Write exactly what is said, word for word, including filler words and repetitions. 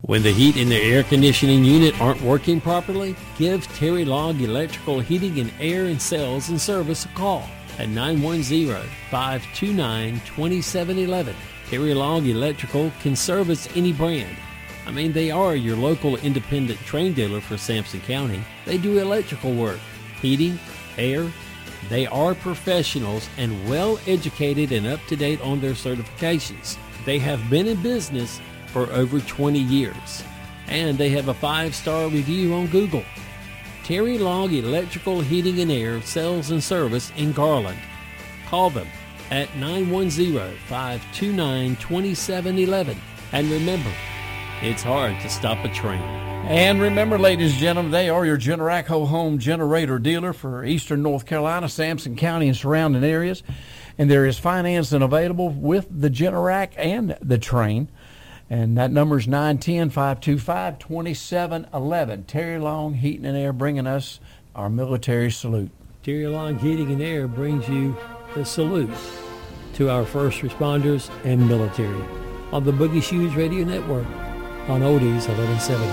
When the heat and the air conditioning unit aren't working properly, give Terry Log Electrical Heating and Air and Sales and Service a call at nine one zero, five two nine, two seven one one. Terry Log Electrical can service any brand. I mean, they are your local independent Trane dealer for Sampson County. They do electrical work, heating, air. They are professionals and well educated and up to date on their certifications. They have been in business for over twenty years, and they have a five-star review on Google. Terry Log Electrical Heating and Air Sales and Service in Garland. Call them at nine one zero, five two nine, two seven one one. And remember, it's hard to stop a train. And remember, ladies and gentlemen, they are your Generac home generator dealer for eastern North Carolina, Sampson County, and surrounding areas. And there is financing available with the Generac and the Trane. And that number is nine one zero, five two five, two seven one one. Terry Long Heating and Air bringing us our military salute. Terry Long Heating and Air brings you the salute to our first responders and military on the Boogie Shoes Radio Network on Oldies eleven seventy.